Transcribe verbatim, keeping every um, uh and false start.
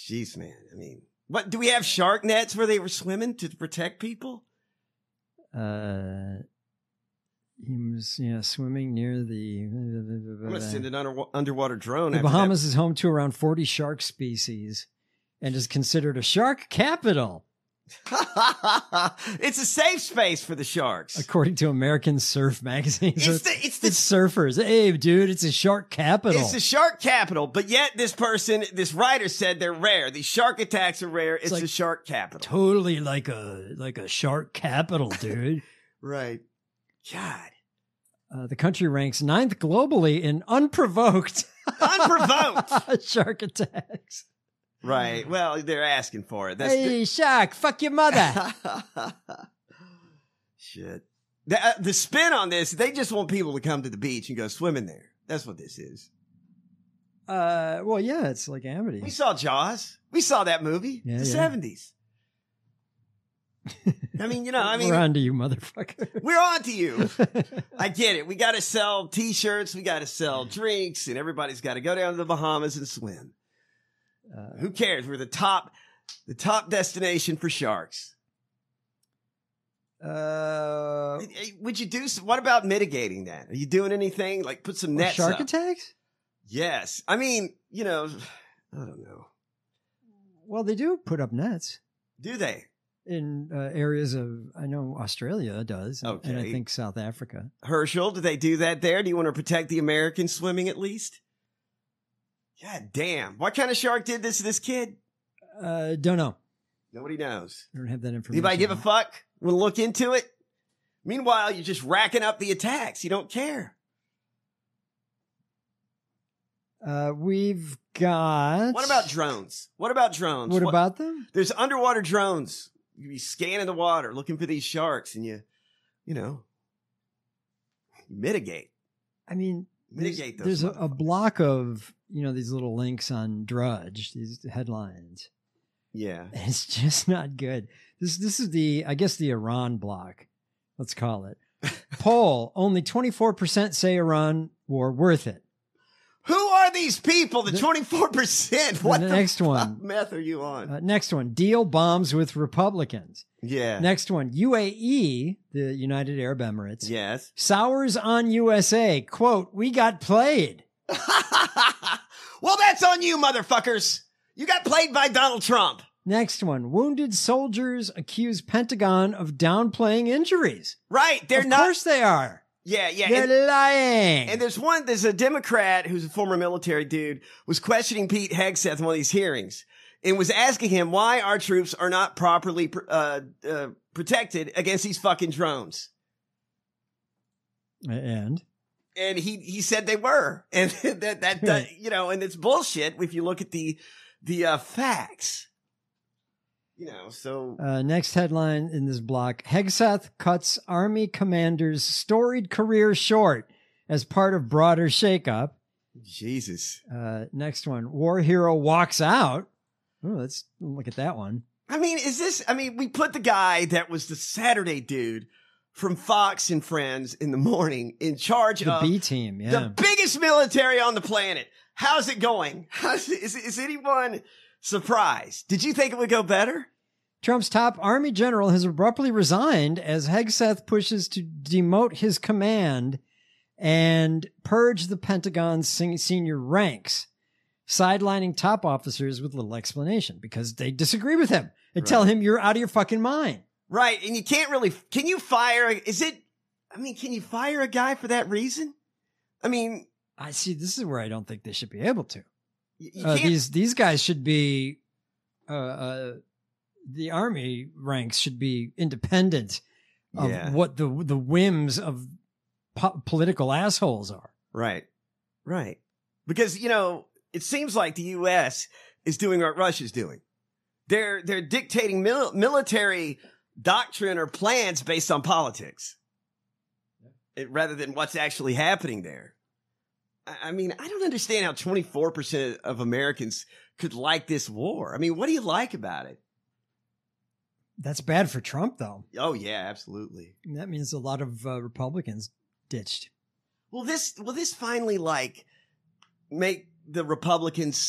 Jeez, man. I mean, what do we have shark nets where they were swimming to protect people? Uh, he was, you know, swimming near the. I'm gonna send an under, underwater drone. The after Bahamas that. is home to around forty shark species, and is considered a shark capital. It's a safe space for the sharks, according to American Surf magazine. So it's, the, it's the it's surfers. Hey, dude, it's a shark capital. It's the shark capital, but yet this person, this writer said they're rare. These shark attacks are rare. It's, It's like the shark capital. Totally like a like a shark capital, dude. Right. God. Uh, the country ranks ninth globally in unprovoked, unprovoked shark attacks. Right. Well, they're asking for it. That's hey, the- shark, fuck your mother. Shit. The, uh, the spin on this, they just want people to come to the beach and go swimming there. That's what this is. Uh, well, yeah, it's like Amity. We saw Jaws. We saw that movie. Yeah, the yeah. seventies. I mean, you know, I mean, we're on to you, motherfucker. We're on to you. I get it. We got to sell T-shirts. We got to sell drinks, and everybody's got to go down to the Bahamas and swim. Uh, Who cares? We're the top, the top destination for sharks. Uh, would you do? Some, what about mitigating that? Are you doing anything like put some nets? Shark up? attacks? Yes. I mean, you know, I don't know. Well, they do put up nets. Do they? In uh, areas of, I know Australia does, okay. and I think South Africa. Herschel, do they do that there? Do you want to protect the Americans swimming at least? God damn. What kind of shark did this to this kid? Uh, don't know. Nobody knows. I don't have that information. Anybody give a fuck? Want to look into it? Meanwhile, you're just racking up the attacks. You don't care. Uh, we've got... What about drones? What about drones? What, what about them? There's underwater drones. You be scanning the water, looking for these sharks, and you, you know, mitigate. I mean, mitigate there's, those. There's a, a block of, you know, these little links on Drudge, these headlines. Yeah. And it's just not good. This this is the, I guess, the Iran block. Let's call it. Poll, only twenty-four percent say Iran war worth it. Who are these people? The twenty-four percent. What the, the next one? Meth are you on? Uh, next one. Deal bombs with Republicans. Yeah. Next one. U A E, the United Arab Emirates. Yes. Sours on U S A. Quote, we got played. Well, that's on you, motherfuckers. You got played by Donald Trump. Next one. Wounded soldiers accuse Pentagon of downplaying injuries. Right. They're of not. Of course they are. Yeah, yeah. They're and, lying. And there's one, there's a Democrat who's a former military dude, was questioning Pete Hegseth in one of these hearings and was asking him why our troops are not properly uh, uh, protected against these fucking drones. And? And he, he said they were. And that, that, that you know, and it's bullshit if you look at the, the uh, facts. You know, so. Uh, next headline in this block. Hegseth cuts Army commander's storied career short as part of broader shakeup. Jesus. Uh, next one. War hero walks out. Oh, let's look at that one. I mean, is this, I mean, we put the guy that was the Saturday dude from Fox and Friends in the morning in charge the of. The B team, yeah. The biggest military on the planet. How's it going? How's, is, is anyone surprised? Did you think it would go better? Trump's top army general has abruptly resigned as Hegseth pushes to demote his command and purge the Pentagon's senior ranks, sidelining top officers with little explanation because they disagree with him and right. tell him you're out of your fucking mind. Right. And you can't really, can you fire, is it, I mean, can you fire a guy for that reason? I mean, I see. This is where I don't think they should be able to. You uh, these, these guys should be, uh, uh, the army ranks should be independent of yeah. what the the whims of po- political assholes are. Right. Right. Because, you know, it seems like the U S is doing what Russia's doing. They're they're dictating mil- military doctrine or plans based on politics. Yeah. It, rather than what's actually happening there. I, I mean, I don't understand how twenty-four percent of Americans could like this war. I mean, what do you like about it? That's bad for Trump, though. Oh, yeah, absolutely. And that means a lot of uh, Republicans ditched. Will this, will this finally, like, make the Republicans